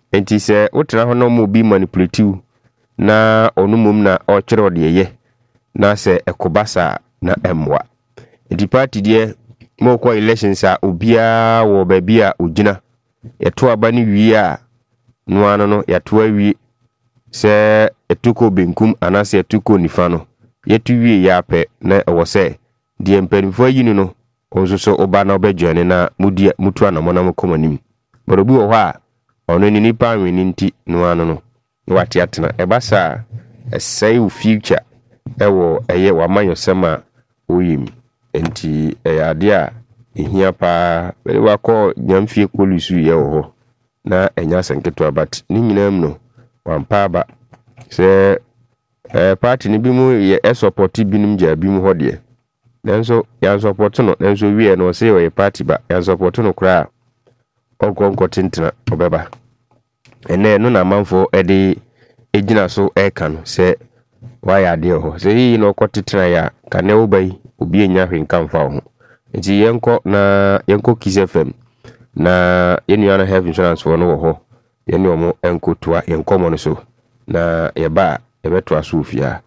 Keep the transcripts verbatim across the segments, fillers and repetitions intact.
enti se wotra ho no mo bi manipulative na onu mum na o kyerɛ de ye na se ekobasa na emwa enti party de mo ko elections a obia wo ba bi a ogina yeto aba ni wi a no ano no yeto awi se etuko benkum anase etuko nifa no yetu wi ya pɛ na ɛwɔ sɛ de mpanifo yi no onso so oba na obedwane na mudi mutu anamona mokomanim borobi wo hɔ a ono ni nipa anweni nti no ano no wate atena ebasa ɛsɛe wo future ɛwɔ ɛyɛ wamanyosema oyim enti ɛyade a ehia pa bele wakɔ nyamfie kolisu ye wo hɔ na enya sanketo but ni nyinam no wampa ba se eh party ni bi mu ye support binum gya bi mu hɔ de nanso ya support no nanso wie no se we party ba ya support no kra onkonko tentena obeba ene no na manfo ede ejina so eka no se waya de ho se yi no kotetena ya kane obai obi enya hwenka mfa ho nti yenko na yenko Kiss F M na yenu ana health insurance for no ho yenu omo enko toa yenko mo no so na yeba yebeto aso ofia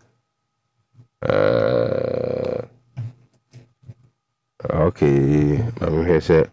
uh okay I'm here say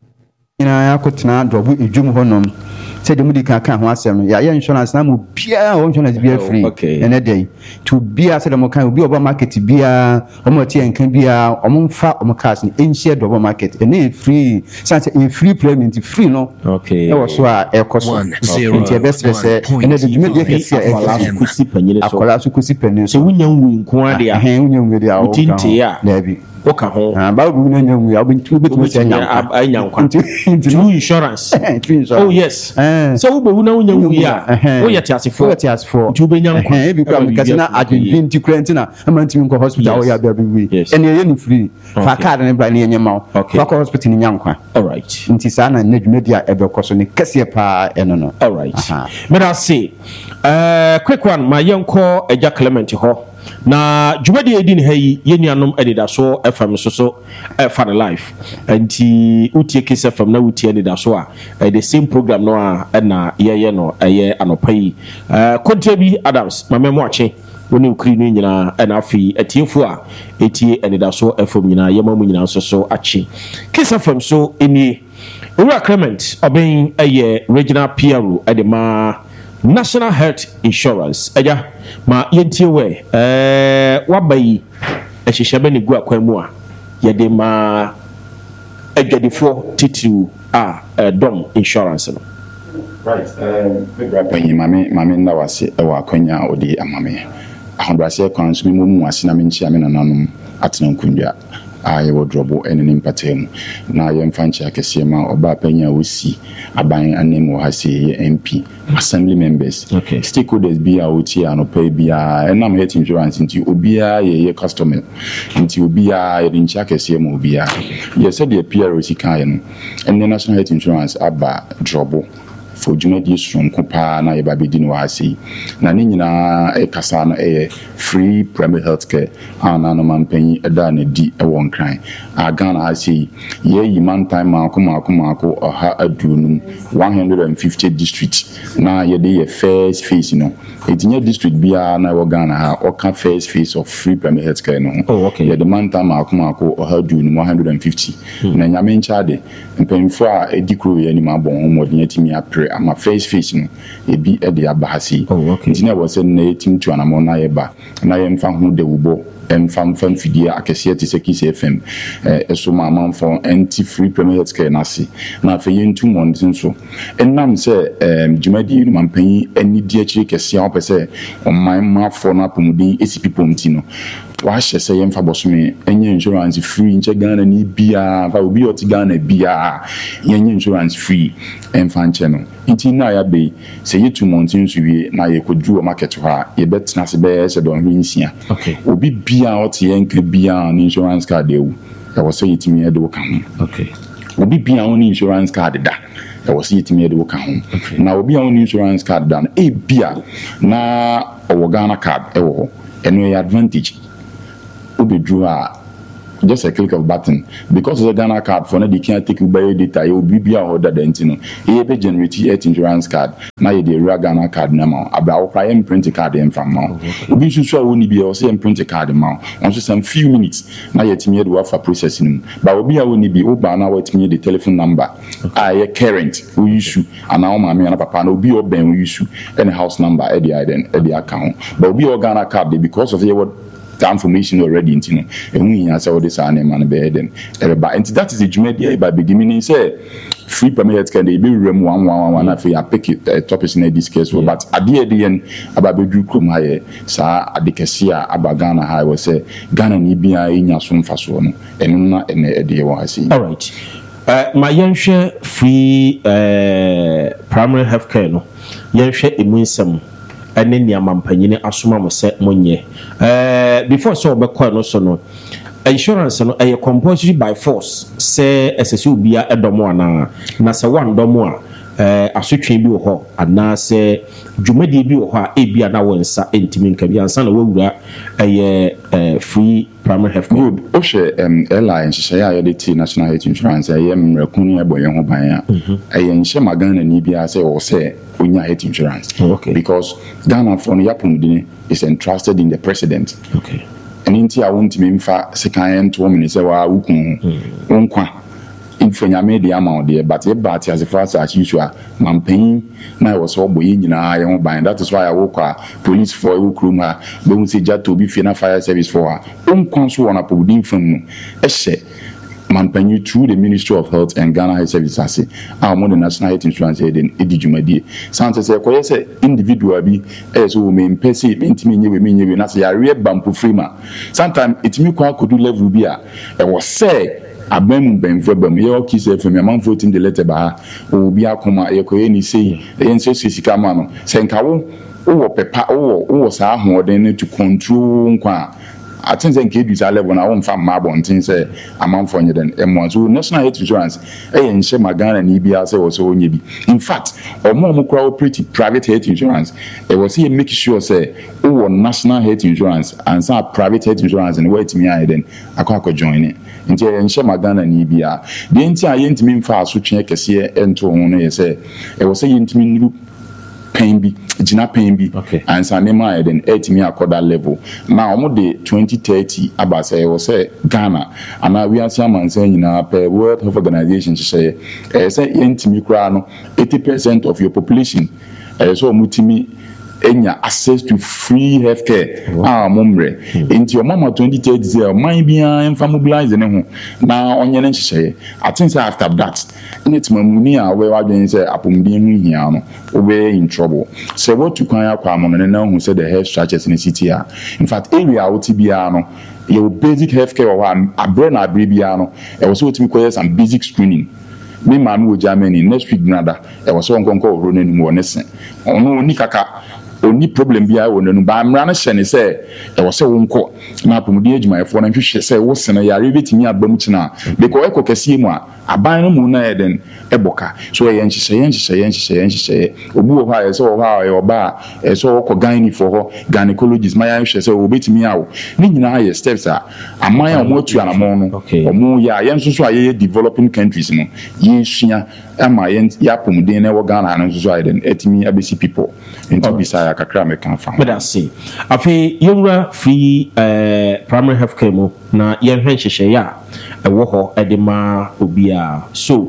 ina ya kotena dobu ejum honom se de mudi kan kan ho asem ya ya insurance na mo bia o insurance bia free ene dey to bia se de mo kan obi oba market bia o mo tie nkan bia o mo mfa o mo cars ni enshare dobu market ene free sanse e free payment free no okay e wo so a e koso nti e be stress ene de dwuma de kesi e akola kusi panyi so akola so kusi panyi so wunya nwu nko ade a he wunya nwu de a o kan na bi oka ho ah ba bu na nwu ya obi betu se nya anya nkwa true insurance oh yes so we be na wunya nwu ya o yete asefo yete asefo tu be nya nkwa eh bi kwa mkasi na adwin ti kurenti na amanti nko hospital o ya bia bi wi ene ye ni free fa card ne bra ne ye nyema fa ko hospital ni nya nkwa all right nti sa na na dwumadi a ebe koso ne kase pa eno no all right me na say eh quick one my yenko eja Clement ho na dwumadi edi ne hayi yenuanom edida so F M so so for the life anti utie Kiss F M na utie edida so a the same program no a na ye ye no eye anopai eh Kontebi Adams mamemo ache woni ukri no nyina na afi atiefo a etie edida so F M nyina ye mamu nyina so so ache Kiss F M so eni Owura Clement oben eye regional P R O edema National Health Insurance eja ma yentie we eh wabayi ehihye ni gu akwanmu a yede ma adwadifo titu a dom insurance no right um we mame mame na wase e wa akwanya odi amame ahobrase kwan so mu mu ase na menchi ame nananum atena nkundua aye wodrobo enene mpatem na ye mfanchi akese ma oba panya wosi aban anem wo hase ye M P assembly members okay stakeholders bi a oti anopa bi a enam health insurance nti obi a ye ye customer nti obi a ye nchi akese ma obi a ye said the P R O si kan ye no enne national health insurance aba drobo for jumadi sonko pa na ye ba bedi no hase na ne nyina e kasa na e free primary health care ana no mampanyi eda na di e won kran aga na hase ye yi man time ma akoma akoma ako oha adunum one hundred fifty district na ye de ye first phase no etinye district bia na wo Ghana ha oka first phase of free primary health care no oh okay ye de man time ma akoma ako oha adunum one hundred fifty hmm. na nyame ncha de mpanfo a edikro ye ni ma bon modin atimi apre ama face face no ebi e de abahasi oh okay ntina wo se na etim tu anamo na ye ba na ye mfa ho de wubo emfa mfa mfidie akese te se Kiss F M eh eso ma manfo anti free premier health care na si na fa ye ntu mo ntin so enam se em jumadi no mampanyi ani di akire kese a opese oman mafo na pomudin esi people ntino wa hye se ye mfa bosome enye insurance free nche Ghana ni bia fa obi oti Ghana bia yenye insurance free emfa nche no nti na ya be se ye tu montin so wie na ye kodru market ha ye betina se be se don hwinsia okay obi bia oti yenka bia ni insurance card ewu ya wo se yitimi edo ka ho okay obi bia oni insurance card da ya wo se yitimi edo ka ho na obi a oni insurance card da e bia na owo Ghana card ewo eno ya advantage obedru a just a click of button because of the Ghana card for now they can't take you by your data you will be a order the you know you be generate health insurance card now you the real Ghana card now about prime print card them from now we should show only be or say print card now on just some few minutes now you team you for processing but we be only be over now what me the telephone number I current we issue and now mommy and papa no be open we issue any house number at the at the account but we Ghana card because of your the information already into no and we answer all this and man be then everybody and that is the jumedia by beginning say free permit can they be rem one one one if you pick it uh, topics in this case yeah. But at the end about bedroom krum high sa adikesia about Ghana high was say Ghana ni bia inya so mfaso no enu na ene de wa see. All right. Uh, my young free uh, primary health care no young share imunsem ene niam mpanyine asoma mo se monye eh before so be call no so no insurance no e compulsory by force say esese obia edomo ana na se wan domo a eh asotwe bi wo ho ana se dwumadi bi wo ho a ebia na wonsa entimi nka bi ansa na wawura eh eh free primary health care. Good. Oshe um airline she ya ya the national health insurance I am rekunu e boye ho ban a eh nche magana ni bia say o say onya health insurance. Okay. Because Ghana for no yapum is entrusted in the president. Okay. And inti a won't me mfa second to woman say wa wukun wonkwa infanya me the amount there but e bat as far as usual mampan na was so boy nyina ye ho ban that is why I woke up police for you krum ha be hu say jato bi fi na fire service for ha wonkwa so wona pobudin fam no e hye mampan through the Ministry of Health and Ghana Health Services our modern national health insurance head in edijumadi sounds say ko say individual bi e so me mpese mentimi nyewe me nyewe na say ya re bampo free sometimes it me kwa kodu level bi a e was say abem benfebem ye okise fem am voting the letter ba obi akoma ye ko ye ni sei ye nse sika ma no se nka wo wo pepa wo wo sa ahoden to control nkwa I think then K D is level na won fam mabon tin say amount for you then M one so national health insurance eh enche magana ni bia say was onye bi in fact omo omo kra operate private health insurance e was say make sure say o national health insurance and some private health insurance and wait me aye then akwa join it nti enche magana ni bia de nti aye ntimi mfa asotwe kese ento ho no ye say e was say ntimi niru pain bi gina pain bi okay. And sanema then eight me akoda level now omo de twenty thirty aba say was say Ghana and we are man say nyina per World Health Organization say eh say yentimi kura no eighty percent of your population eh so mutimi enya access to free healthcare ah momre into your mama twenty thirty say man bia em mobilize ne ho na onye ne nhye I think say after that net mamuni a we wadwen say apomdi hu hia no we in trouble say what you kan akwa mo ne na hu say the health structures in the city a in fact area what bia no your basic healthcare or abre na abre bia no e was what me call some basic screening me man wo Germany next week nada e was one konko ro na nimu onese ono ni kaka oni problem bia wo nanu ba amra na hye ne se e wo se wo nko na apomudi adwumayefo na hwehwe se wo se na yare betimi abam kina because eko kase mu a aban no mu na eden eboka so ye nhye ye nhye ye nhye ye nhye obu wo ha ye se wo ha ye oba e so wo ko gynae for ho gynecologist ma ya hwehwe se wo betimi awo ni nyina ye steps a aman a mo tu anamon no omo ya ye nso so a ye developing countries no ye hia ama ye ya apomudi na wo Ghana na nso so a eden etimi abesi people into bisaya kakra me kan fa. But I see. Afi yewura free eh primary health care mo na ye hwe nhyehyɛ ya ɛwɔ hɔ ɛde ma obia. So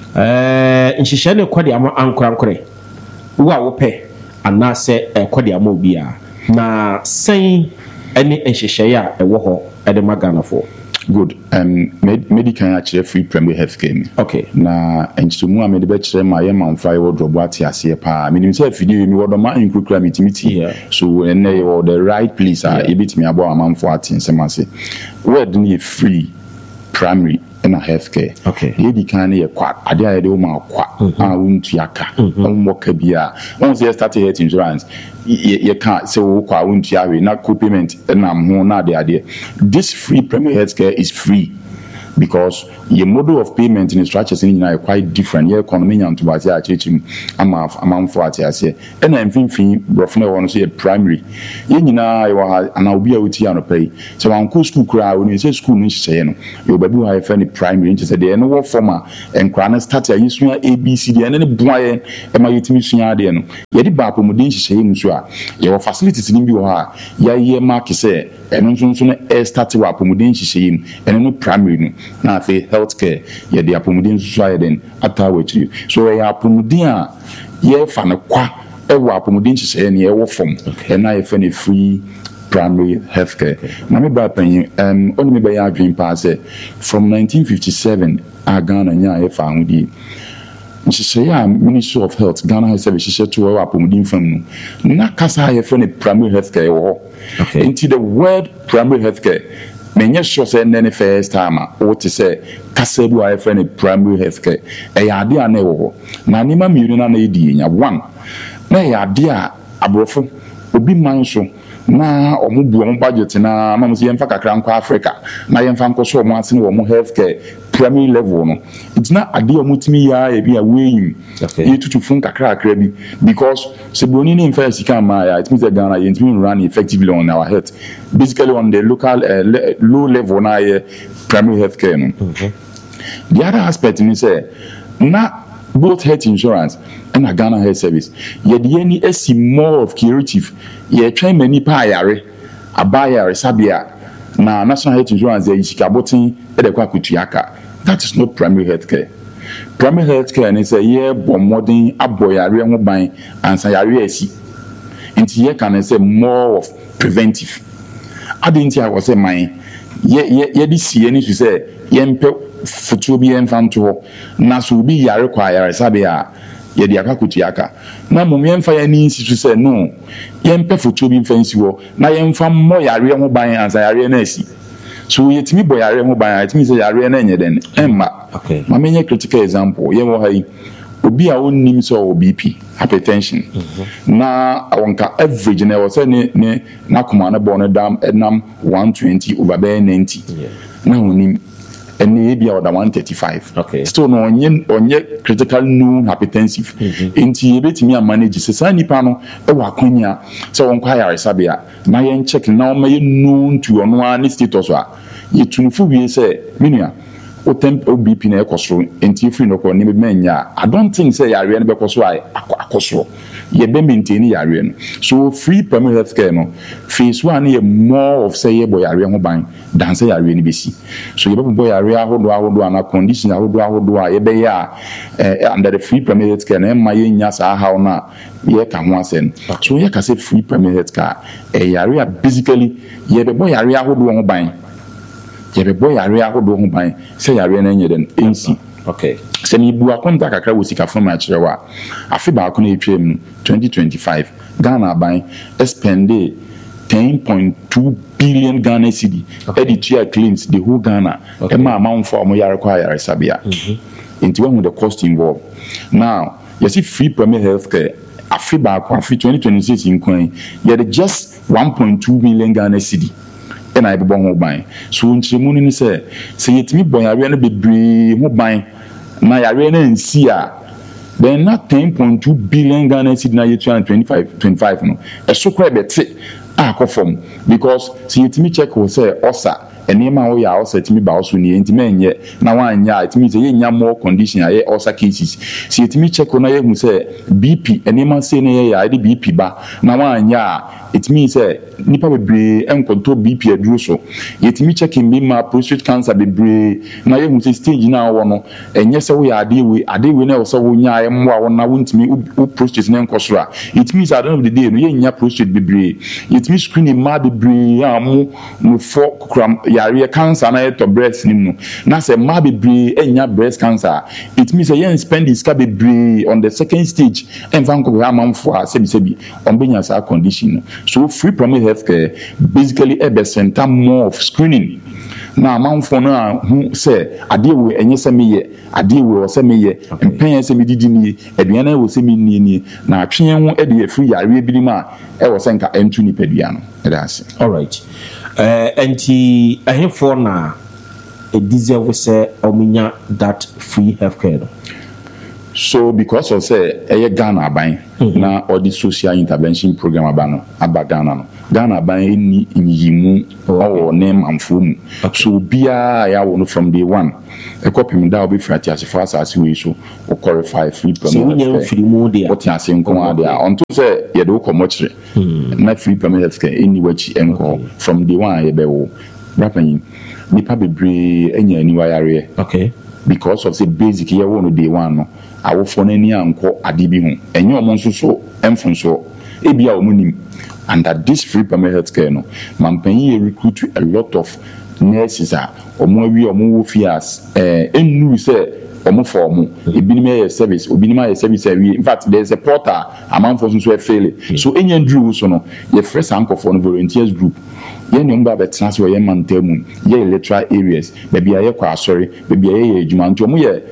eh nhyehyɛ ne kwade ama ankorankore. Wo a wo pɛ anase kwade ama obia. Na sen ɛne nhyehyɛ ya ɛwɔ hɔ ɛde ma Ghana fo. Good. Um, med- medical actually free primary health care. Okay. Na enchimu a mede be kire ma ye manfa ye wodrobo ate ase pa. Me nim say fidie mi wodo ma include meeting. So ene ye the right place a e bitimi abo amanfo ate nsemase. Word ni free primary in a healthcare. Okay. Ye di kan ye kwa ade a ye de o ma kwa a wuntu aka. On work bia. Once you start health insurance ye can't say wo kwa wuntu awe na co-payment na ho na ade ade. This free primary healthcare is free. because your model of payment in the structures in are quite different. Your economy and to what you are teaching amount amount for what you say. And I'm thinking, roughly, I want to say primary. You know, and I'll be out here on a pay. So I'm cool school crowd when you say school, you say, you'll be able to have any primary interest. They know what former and Krana start a use A B C D and any boy and my utility. Yet the Bapo Mudin say, your facilities in Bua, ya mark say, and soon air started up Mudin say, and no primary. Now, for healthcare, yeah, the Apomudin society at with you. So, I Apomudia, yeah, fan a qua, ever Apomudin say, and yeah, form, and I find a free primary healthcare. Now, me by penny, um, only by our dream pass from nineteen fifty-seven, I Ghana, and I found the she say, I'm Ministry of Health, Ghana has service, she said to our Apomudin from Nakasa, I find a primary healthcare. Into the word primary healthcare. Many sure say any first time or to say Kasebu I friend a primary healthcare. A idea never. Nanima Murina Nadia one. Nay idea abrofo obi manso na omubu omu budget na na musi yemfa kakra nko Africa na yemfa nko so omu asene omu healthcare primary level no. It's not idea omutimi ya e bia wey you to fun kakra kakra bi because se boni ni mfa sika ma ya it means that Ghana you to run effectively on our health basically on the local uh, le- low level na uh, primary healthcare no. Mm-hmm. The other aspect is say na both health insurance and a Ghana health service ye the any esi more of curative ye try many pa yare abaya sabia na national health insurance ye shikabotin e de kwa kutuaka. That is not primary health care. Primary health care is a year bo modern aboyare ho ban ansa yare esi nti ye can say more of preventive. Adinti I was say my ye ye ye di sie ni say ye mpe futuo bi enfanto ho na so bi yare kwa yare sabia ye di akakutuaka na mum ye mfa ya ni nsi say no ye mpe futuo bi mfansi ho na ye mfa mo yare ho ban ansa yare na asi. So yet me boy yare ho ban it means yare na enye den emma. Okay. Ma menye critical example ye wo hai obi a wonnim so B P hypertension. Mm-hmm. Na awonka average na wo say ne ne na koma na bo no dam enam one twenty over by ninety. Yeah. Na wonim ene bia oda one thirty-five. Okay. Still no onye onye critical no hypertensive. Mm-hmm. Enti ebetimi a manage se sa nipa no e wa kwanya se won kwa yare sabia na yen check na o maye no to ono ani status a yetunfu wie se menua o temp o B P na ekosoro enti free no ko ni menya. I don't think say yare no be koso ai akosoro ye be maintain yare no. So free primary health care no phase one ye more of say ye boy yare ho ban than say yare ni besi. So ye be boy yare ahodo ahodo ana condition ahodo ahodo a ye be ya eh, under the free primary health care na ma ye nya sa how na ye ka ho asen. So ye ka say free primary health care e yare basically ye be boy yare ahodo ho ban ye be boy yare ahodo ho ban say yare na nye den nc. Okay. Se mi bu akonta kakra wo sika from a kirewa afi ba ko na etwem twenty twenty-five Ghana ban spend ten point two billion Ghana cedi. Okay. Editor claims the whole Ghana. Okay. Ema amount for mo yare kwa yare sabia. Mhm. Into when the cost involved. Now, you see free primary health care afi ba ko afi twenty twenty-six in coin you just one point two million Ghana cedi. And I be born ho ban. So nchemu ni say say yetimi bon yare no bebre ho ban na yare na nsi a then not ten point two billion Ghana cedi na yetu twenty-five twenty-five no eso kwa beti akofom because say yetimi check wo say osa enema wo ya osa yetimi ba oso ni enti menye na wanya yetimi say yenya more condition aye osa cases say yetimi check na ye hu say B P enema say na ye ya B P ba na wanya it means say nipa bebre enkonto B P aduro so yetimi checking me ma prostate cancer bebre na ye hu say stage na wo no enye say wo ya ade we ade we na wo say wo nya ye mwa wo na wo ntimi wo prostate na nkosoro a it means at the end of the day no ye nya prostate bebre yetimi screening ma bebre amu no for kram yare cancer na to breast nim no na say ma bebre enya breast cancer it means say ye spend this ka bebre on the second stage enfa nko ha manfo a sebi sebi on benya sa condition. So free primary health care basically a center more of screening. Now amount for now who say ade we enye se meye ade we o se meye empen se me didi ni aduana we se me ni ni na atwen ho e de free yare bi ma e wo se nka entu ni padua no. That's all right. Uh enti ehefo na it deserve say ominya that free healthcare no? So because of say eye Ghana aban mm-hmm. na all the social intervention program abano aba Ghana no Ghana aban ni nyimu or name amfo mu so bia ya wo no from day one e kopim da obi frati asefo asase we so o qualify free permit so nya free mu dia what ya say nko ade a onto say ye do komo kire na free permit healthcare any wachi enko from day one ye be wo rapan nipa bebre enya ani wayare okay because of say basic ye wo no day one no awofo na ni anko ade bi hu enye omo nso so emfo nso ebia omo nim and at this free permit healthcare no mampanyi recruit a lot of nurses a omo awi omo wo fias eh enu say omo for omo ebinim ye service obinim ye service awi in fact there is a portal amanfo nso e fail so enya ndru so no ye fresh ankofo no volunteers group ye ne mba betra so ye mantamu ye electoral areas baby aye kwa asori baby aye ejuma nti omo ye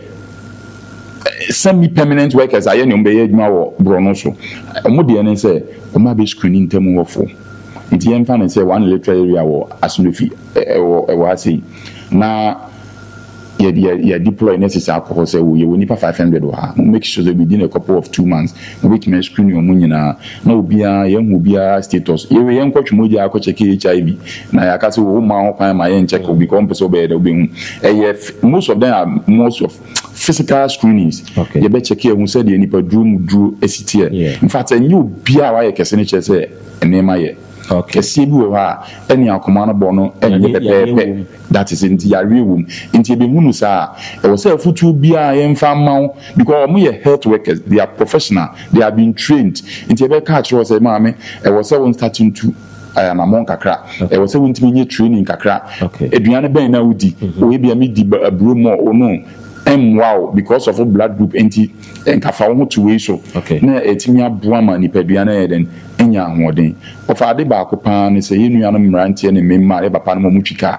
semi permanent workers aye ne mba ye ejuma wo brono so omo de ne say omo be screening temu wo fo nti ye mfa ne say one electoral area wo asunofi e wo e wo ase na ye ye deploy necessary alcohol say we we nipa five hundred wa make sure that within a couple of two months we can screen your money na na obia ye hu obia status ye we nkotwe moji akọ check H I V na ya kase wo ma ho kwan ma ye check obi ko mpeso be da obi hu eh most of them are most of physical screenings okay. ye be check ye hu say the nipa drum dru esitie yeah. in fact enyu obia wa ye kese ne che say enema ye okay kese bi wo ha eni akoma no bo no enye pepepe that is in the area room into be hunu sa e wo say futu bia ye mfa mawo because omo ye health workers they are professional they have been trained into be catch was say maame e wo say won starting to aya na mon kakra e wo say won timi nye training kakra eduane ben na wudi o e bia me di aburo mo o no em wow because of blood group enti enkafa wo to we so na etimi aboa ma ni padua na eden enya ahoden ofa ade ba akopa ne say yenu anu mrantie ne memma e papa no mu twika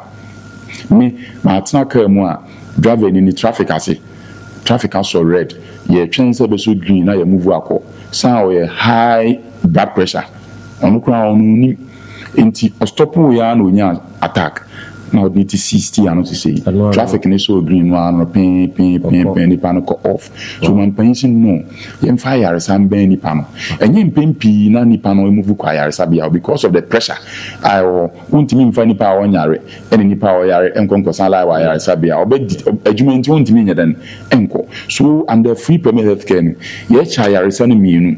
me ma atena ka mu a driver ni traffic ase traffic aso red ye twen se be so green na ye move akọ san o ye high blood pressure onu kra onu ni enti o stop wo ya na onya attack now need to sixty and to say traffic is so green one pin pin pin pin ni pan ko off so man pension no yen fire san ben ni pan and yen pin pi na ni pan o move kwa yare sabia because of the pressure I untimi mfa ni pa o nyare eni ni pa o yare enkonko san lai wa yare sabia obe adwumenti untimi nya den enko so and the free permit healthcare ni ye cha yare san mienu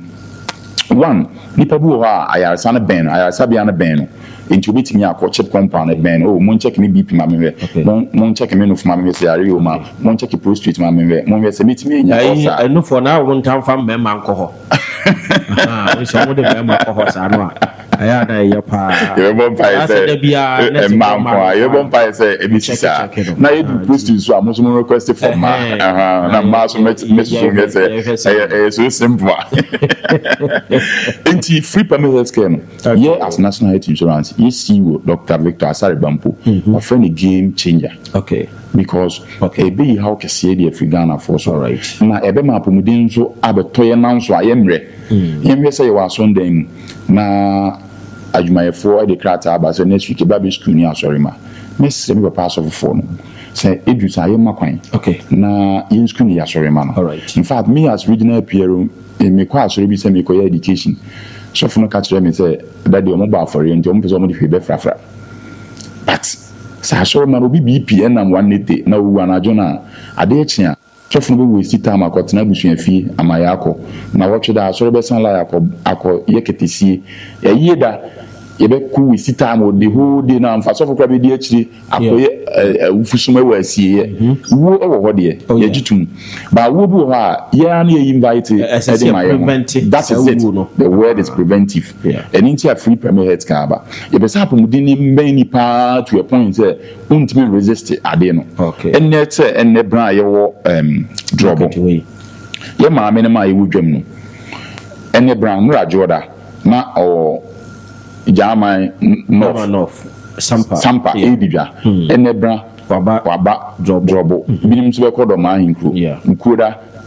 one nipa bu ha ayare san ben ayare sabia na ben into meeting ya ko chip compound ben oh mon check me B P ma me mon mon check me no fuma me say are o ma mon check prostate ma me mon we say meet me nya ko sa I no for now won tam fam me man ko ho ah we say mo de me man ko ho sa no aya da ye pa ye bon pa say e ma ko ye bon pa say e bi sisa na ye do prostate so amoso mo request for ma aha na ma so me me so me say e so simple enti free permit healthcare no ye as national health insurance you see Doctor Victor Asare Bampo mm-hmm. of any game changer okay because okay e be how can see the African force all right na e be ma pomuden so abetoye nanso ayemre yemre say you are Sunday na adwumayefo e de krata aba so next week ba be school ni asori ma miss me papa so for no say edu say ayema kwan okay na yin school ni asori ma no all right in fact me as regional P R O me kwa asori bi say me koye education so for no catch them say that the mobile for you nti omo pese omo di be frafra but sa asori ma obi B P N am one eighty na wu anajo na ade echi a so for no be waste time akotena busuan fi amaya akọ na watch da asori be san la akọ akọ yeketesie ya yeda ye be ku waste time o the whole day na amfa so for kwa be di echi akoye ufusuma wa asie wo e wo ho de ye gitum ba wo bu ho a ye an ye invite edi my that is it the word is preventive and into a free permit health care ba ye be sa pomudi ni mben ni pa to a point say untimi resist ade no and net and bra ye wo um drobo ye ma me na ye wudwam no ene bra mra joda na o German north, north. Sampa, Sampa, yeah. Edibia, mm. Enebra, Waba, Waba, Job, Jobo, Binim Sebekodo, my include, Nkuda,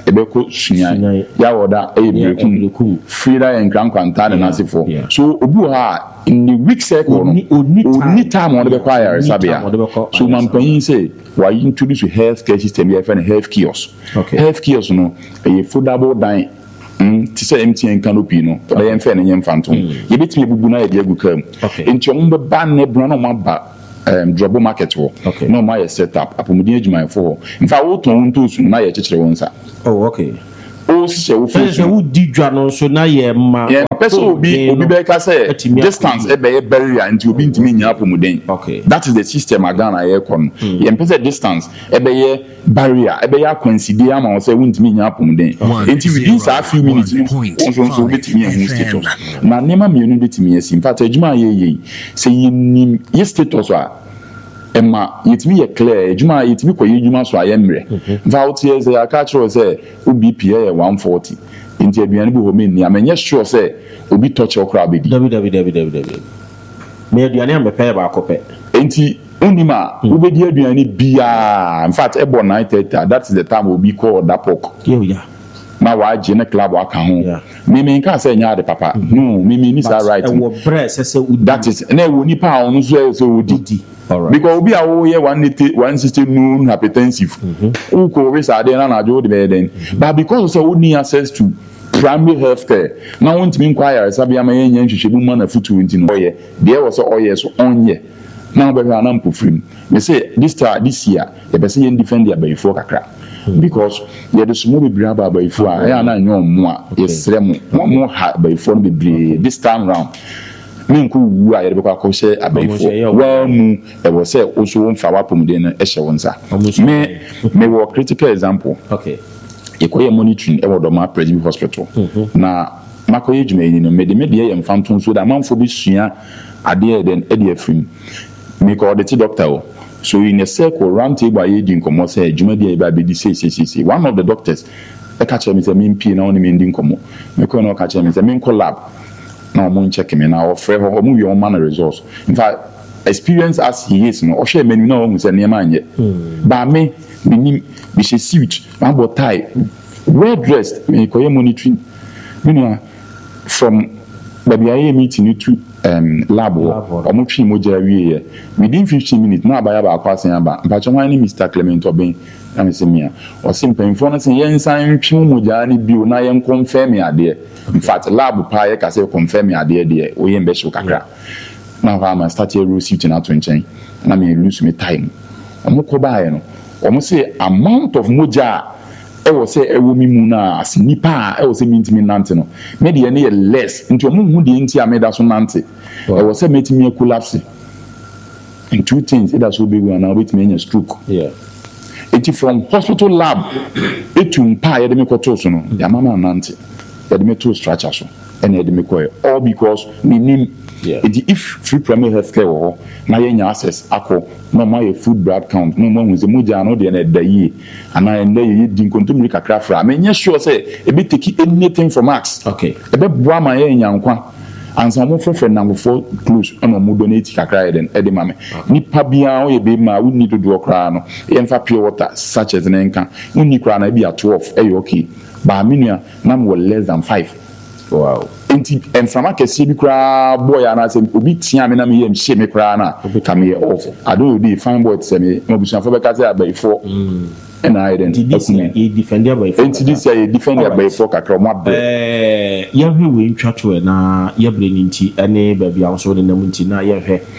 ebeko sunya ya woda e brekum frida en gran kwanta na sefo so obu ha in the week cycle no oni time on the choir sabia so mampanyin say why introduce health care system here for health kiosk health kiosk no e affordable dan mm ti say M T N canopy no na yen fe na yen fantom ye betimi ebubu na ye de agukam enti ombe ba na bra na maba um drop market wo no my setup apomudi adwuma for in fact wo ton to su na ye kekere won sa oh okay o se wo fo se wo di dwa no so na ye ma ye person obi obi be ka say distance e be barrier until obi ntimi nya apomuden okay that is the system agana ye kon ye person distance e be ye barrier e be ya consider am o say wo ntimi nya apomuden until within a few minutes no so so betimi e status na nema me no betimi e in fact adwuma ye ye say ye ye status a Emma, yetimi ye clear, ejuma yetimi ko yejuma so ayemre. Vought here say aka chiro say obi P A one forty. Inti aduane bi ho me ni amenye sure say obi touch okra bedi. www. Me aduane am be ba akopɛ. Enti unima ubedi aduane bia. In fact ebo nine thirty that is the time obi call that pork. Yo ya. Na wa je na club aka ho. Me me nka say nya de papa. No, me me ni say right. That is na wo nipa a onu so say odidi. Alright. Because obi a wo ye one sixty noon hypertensive. Who ko we say na na jo de be den. But because say we need access to primary health care. Now want to inquire sabi am yen yen hwehwe bu na futu nti no ye. There was all yes on ye. Now be na am pofrim. Me say this time this year the person yen defend their by for kakra. Because ye the small be bra ba by for a na nyo mo a yesrem mo mo ha by for be this time round. Me nku wu a yɛde bɛkɔ akɔhyɛ abayifo wa mu ɛwɔ sɛ oso wo mfa wapɔmuden no ɛhyɛ wo nsa me me wɔ critical example okay yɛkɔyɛ monitoring ɛwɔ Dɔma Presbyterian Hospital na makɔyɛ dwumayɛni no mede mede yɛ mfa ntom so da amanfo bi sua adeɛ den ɛde afim me kɔ ɔde te doctor o so in a circle round table ayɛ di nkɔmmɔ sɛ dwumadi a yɛbɛ abɛdi sei sei sei one of the doctors ɛka kyerɛ me sɛ mempie na wo ne mendi nkɔmmɔ mekɔɛ na ɔka kyerɛ me sɛ menkɔ lab na omo check me na ofre ho omo wi omo na results in fact experience as he is no o share menu na omo se niam anye ba me minim bi she suit ma bo tie well dressed me koye monitoring you know from baby aye meeting to um lab omo twi moja wie within fifteen minutes na abaya ba akwasen aba mpa cho wan ni Mister Clement Obin na me se mia o se mpemfo na se yensan twi moja ni bio na yen confirm ade in fact lab pa ye ka se confirm ade de o yen be show kakra na ha ma start a row suit na to nchen na me lose me time omo ko ba ye no omo se amount of moja e wo se e wo mi mu na as nipa e wo se mi ntimi nante no me de ne ye less nti omo hu de nti ameda so nante e wo se metimi collapse in two things it has so big one now with me stroke yeah it from hospital lab etum pa ye de me koto so no ya mama nante ye de me to structure so and ye de me ko all because me nim yeah it if free primary health care wo na ye nya access akọ no my food blood count no mo hunze moja no de na da yi ana enda ye di nkontomri kakra fra me nya sure say e be take anything from max okay e be boa ma ye nya nkwa ansa mo frefre na mo for close ana mo donate kakra ye den e de mame nipa bia o ye be ma we need to do okra no ye mfa pure water such as na nka unni kra na bia twelve e okay ba minua na mo less than five wow enti enfama kese bi kra boy ana se obi tia me na me yem hye me kra na ka me off I don't be fine boy se me mo busan fo be ka se abayfo mm and I didn't e defend abayfo enti this say defend abayfo kakra mo abre eh ye hwe we ntwa to na ye bre ni nti ene ba bia so de nam nti na ye hwe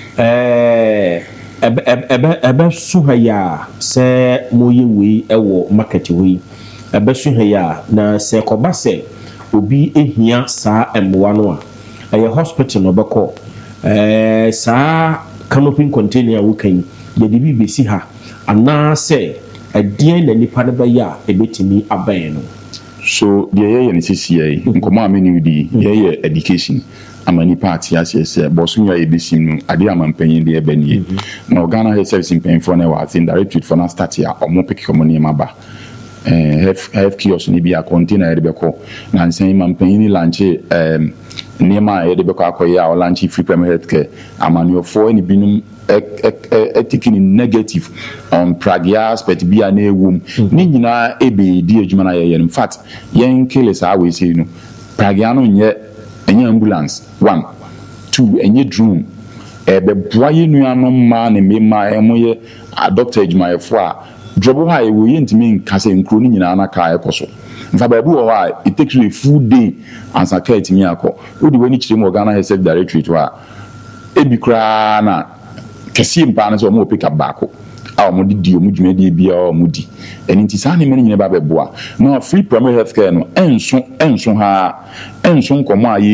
eh ebe ebe ebe su ha ya se mo ye we ewo market we ebe su ha ya na se ko ba se obi ehia saa emwa no a eye hospital no beko eh saa canopy container wo kan ye de bi besi ha ana se adien na nipa na ba ya ebetimi aban no so the ye ye sisi ye nkomo ameni udi ye ye education amani party asese bosu ya ebesim no ade amampanyin de ebanie na Ghana Health Service mpanyin for na wa tin directorate for na start ya omo pick komoni maba eh health kiosk ni bia container ebe ko na nsan mampanyin ni lanche um nneɛma a yɛde bɛkɔ akɔyɛ a ɔlanche free primary health care amanneɛfoɔ ne binom taking negative on pragia aspect bi a na ɛwom ne nyinaa ɛbɛdi adwuma no yɛyɛ no in fact yɛn kele saa wei sei no pragia no nyɛ ɛnyɛ ambulance one two ɛnyɛ drone ɛbɛboa yɛ nuanom mmaa ne mmarima a ɛmo yɛ doctor adwumayɛfoɔ a drɔbo hɔ a ɛwɔ yɛ ntumi nka sɛ nkuro no nyinaa na kaa ɛkɔ so nfa baabi wɔ hɔ a it takes you a full day ansa kaa ɛtumi akɔ wode w'ani kyerɛ mu wɔ Ghana Health Directorate hɔ a ɛbi koraa na kɛseɛ mpa no sɛ ɔmo wɔ pick up baako a ɔmo de di ɔmo dwumadie biara ɔmo di ɛno nti saa nneɛma no nyinaa ba bɛboa na free primary health care no ɛnso ɛnso ha ɛnso nkɔmɔ a